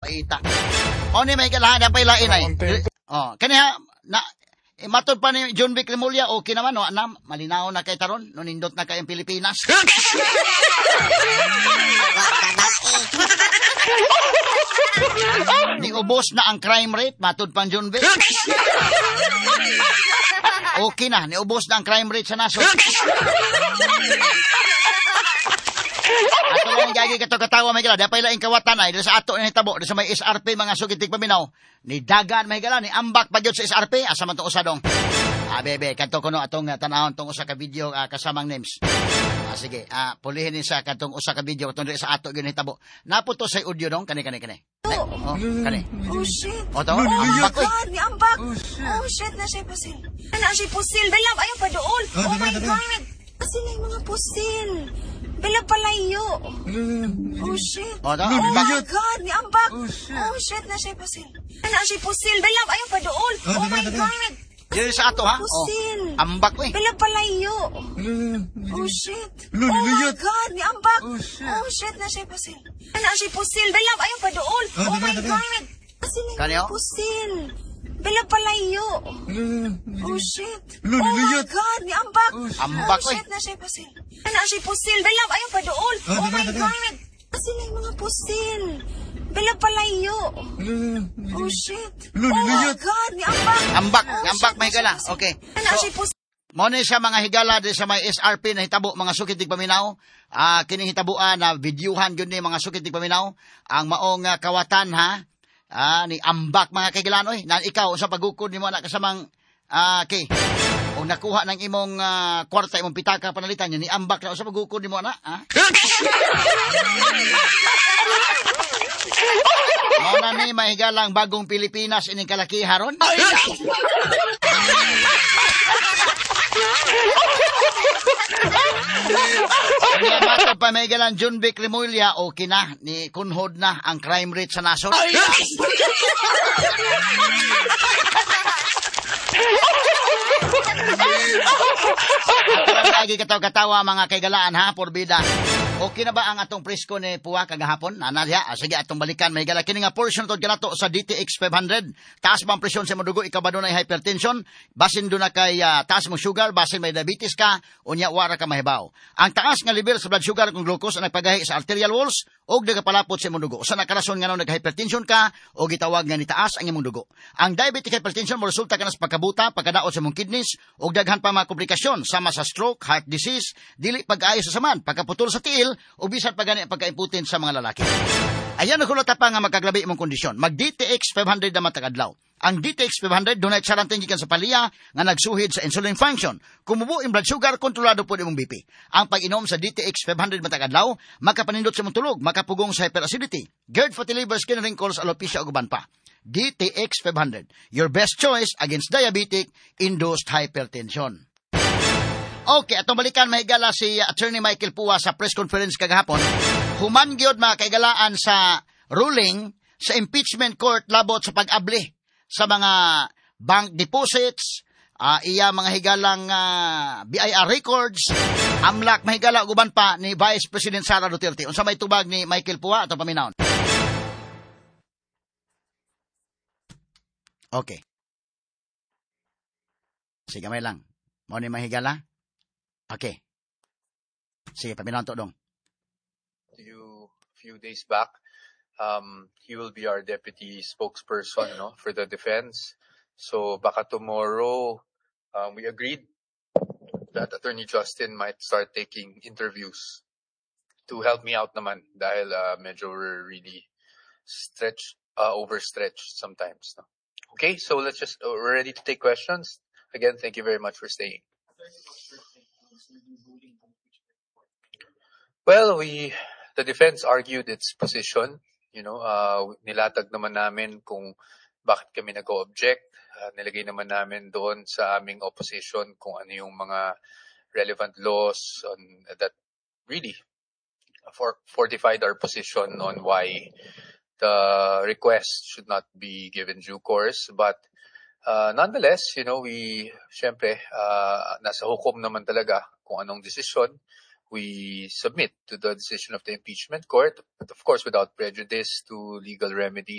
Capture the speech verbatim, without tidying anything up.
Ita. O ni may galahan na pailain ay. Oh, kaniya na eh, matod pa ni John Vic Remulla, okay naman no, anam malinaw na kay taron no nindot na kay Pilipinas. Ni ubos na ang crime rate matod pa John Vic. Okay na, ni ubos na ang crime rate sa nasod. Ato lang gagi kato katawa may gala, dapay laing kawatan ay sa ato ni tabo sa may S R P mga sugitig paminaw. Ni dagan may gala ni ambak pagyud sa S R P asa man to usadong. Ah bebe kadto kuno atong uh, tanahon tong usa ka video uh, kasamang names. Ah sige, ah pulihin ni sa katong usa ka video katong sa ato gyud ni tabo. Napo to sa audio dong kani kani kani. Oh, kani. Oh shit. O to, ambak ko. Ni ambak. Oh shit na siya pusil. Ana siya pusil, dalam ayo pa dool. Oh my god. Kasi na yung mga pusil. Bilang palayo. Oh, shit. O, to, oh ambak. my God, ni ambak. Oh, shit. Oh, shit, na siya pusil. Ano siya pusil? Bilang, ayaw pa doon. Oh, my God. Dili sa ato, ha? Pusil. Oh, ambak ko eh. Bilang palayo. Oh, shit. Oh, my God, ni ambak. Oh, shit, na siya pusil. Ano siya pusil? Bilang, ayaw pa doon. Oh, my God. Kasi na Kanyo? yung pusil. Bilang palayo. Oh, shit. Oh, my God, ni ambak. Ambak ko Oh, eh. shit, na siya pusil. Ano siya pusil? Bilang, ayaw pa doon. Oh, my God. Kasi na yung mga pusil. Bilang palayo. Oh, shit. Oh, my God, ni ambak. Ambak, Oh, ambak shit, may na siya gala. pusil. Okay. Ano So, siya pusil? mo ni siya mga higala di sa may S R P na hitabo mga sukitig paminaw. Ah, kining hitabuan na videohan gyud ni mga sukitig paminaw ang maong uh, kawatan ha. Ah, ni ambak mga kaigalan oy. Nan ikaw sa pagukod nimo na kasamang ah kay o nakuha ng imong uh, kwarta imong pitaka panalitan ni ambak na sa pagukod nimo na ha. Mao na ni mahigalang bagong Pilipinas ining kalakiharon. Kaya mato pa may galang John Vic Remulla, okay na, ni kunhod na ang crime rate sa nasod. Lagi kataw-katawa mga kaigalaan ha, porbida. Okay na ba ang atong presko ni Puwa kagahapon? Analya, ah, sige atong balikan may gala kini nga portion tod kanato sa D T X five hundred. Taas bang presyon sa mudugo ikaw ba dunay hypertension? Basin do na kay uh, taas mo sugar, basin may diabetes ka, unya wara ka mahibaw. Ang taas nga level sa blood sugar kung glucose ang nagpagahi sa arterial walls og nagapalapot sa imong dugo. Sa nakarason nga no nag-hypertension ka o gitawag nga ni taas ang imong dugo. Ang diabetic hypertension mo resulta kana sa pagkabuta, pagkadaot sa imong kidneys og daghan pa mga komplikasyon sama sa stroke, heart disease, dili pag-ayo sa saman, pagkaputol sa tiil o bisan pa gani pagkaimputin sa mga lalaki. Ayan ang kulota pa nga magkaglabi imong kondisyon. Mag-D T X five hundred na matag-adlaw. Ang D T X five hundred dunay charanteng gikan sa palya nga nagsuhid sa insulin function. Kumubo ang blood sugar, kontrolado po imong B P. Ang pag-inom sa D T X five hundred matag-adlaw, makapanindot sa imong tulog, makapugong sa hyperacidity, GERD, fatty liver, skin wrinkles, alopecia ug uban pa. D T X five hundred, your best choice against diabetic-induced hypertension. Okay, atong balikan mahigala si Attorney Michael Puwa sa press conference kagahapon. Human gyud mga kaigalaan sa ruling sa impeachment court labot sa pag-abli sa mga bank deposits, uh, iya mga higalang uh, B I R records, amlak mahigala ug uban pa ni Vice President Sara Duterte. Unsa may tubag ni Michael Puwa atong paminawon? Okay. Sige may lang. Mo ni mahigala? Okay. Sige, paminawon to dong. You few days back, um, he will be our deputy spokesperson, no, for the defense. So baka tomorrow, um, we agreed that Attorney Justin might start taking interviews to help me out naman dahil uh, medyo we're really stretched, uh, overstretched sometimes. No? Okay, so let's just, uh, we're ready to take questions. Again, thank you very much for staying. Well, we, the defense argued its position. You know, uh, nilatag naman namin kung bakit kami nag-object. Uh, nilagay naman namin doon sa aming opposition kung ano yung mga relevant laws on, that really for, fortified our position on why the request should not be given due course. But uh, nonetheless, you know, we, syempre, uh, nasa hukom naman talaga kung anong desisyon. We submit to the decision of the impeachment court, but of course without prejudice to legal remedies.